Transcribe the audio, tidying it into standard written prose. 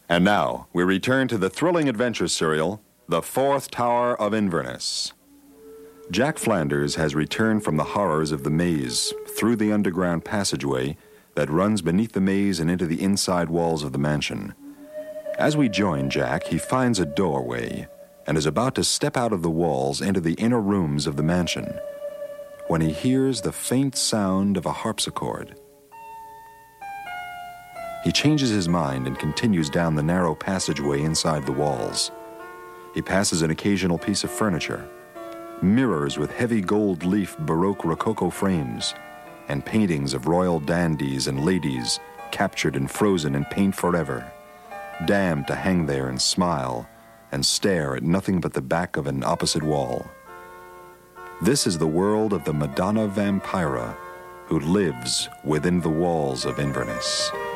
And now, we return to the thrilling adventure serial, The Fourth Tower of Inverness. Jack Flanders has returned from the horrors of the maze through the underground passageway that runs beneath the maze and into the inside walls of the mansion. As we join Jack, he finds a doorway and is about to step out of the walls into the inner rooms of the mansion when he hears the faint sound of a harpsichord. He changes his mind and continues down the narrow passageway inside the walls. He passes an occasional piece of furniture, mirrors with heavy gold leaf Baroque Rococo frames, and paintings of royal dandies and ladies captured and frozen in paint forever, damned to hang there and smile and stare at nothing but the back of an opposite wall. This is the world of the Madonna Vampira who lives within the walls of Inverness.